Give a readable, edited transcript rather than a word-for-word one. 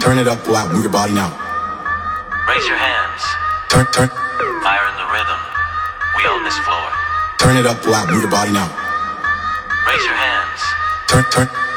Turn it up loud, move your body now. Raise your hands. Turn. Fire in the rhythm. We own this floor. Turn it up loud, move your body now. Raise your hands. Turn.